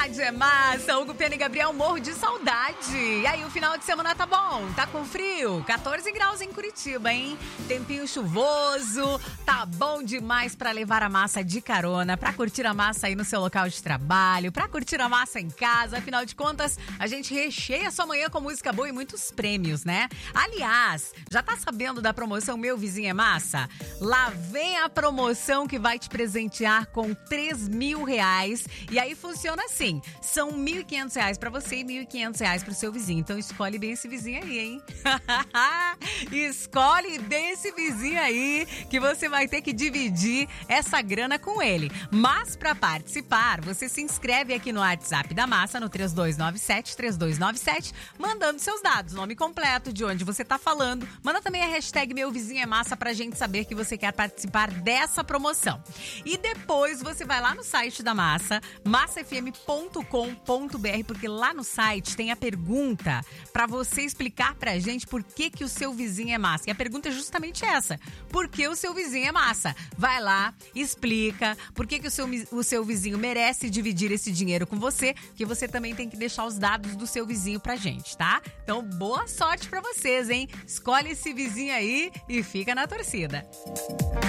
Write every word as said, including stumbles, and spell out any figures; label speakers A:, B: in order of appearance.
A: Saudade é massa. Hugo Pena e Gabriel, morro de saudade. E aí, o final de semana tá bom? Tá com frio? quatorze graus em Curitiba, hein? Tempinho chuvoso. Tá bom demais pra levar a massa de carona, pra curtir a massa aí no seu local de trabalho, pra curtir a massa em casa. Afinal de contas, a gente recheia a sua manhã com música boa e muitos prêmios, né? Aliás, já tá sabendo da promoção Meu Vizinho é Massa? Lá vem a promoção que vai te presentear com três mil reais. E aí funciona assim, são mil e quinhentos reais pra você e mil e quinhentos reais pro seu vizinho. Então escolhe bem esse vizinho aí, hein? Escolhe bem esse vizinho aí, que você vai ter que dividir essa grana com ele. Mas pra participar, você se inscreve aqui no WhatsApp da Massa, no três dois nove sete, três dois nove sete, mandando seus dados, nome completo, de onde você tá falando. Manda também a hashtag Meu Vizinho é Massa pra gente saber que você quer participar dessa promoção. E depois você vai lá no site da Massa, massa f m ponto com ponto b r, porque lá no site tem a pergunta pra você explicar pra gente por que que o seu vizinho é massa. E a pergunta é justamente essa: por que o seu vizinho é massa? Vai lá, explica por que que o seu, o seu vizinho merece dividir esse dinheiro com você, que você também tem que deixar os dados do seu vizinho pra gente, tá? Então, boa sorte pra vocês, hein? Escolhe esse vizinho aí e fica na torcida.